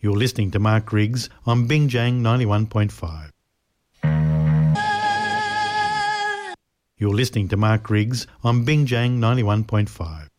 You're listening to Mark Riggs on Bingjang 91.5. You're listening to Mark Riggs on Bingjang 91.5.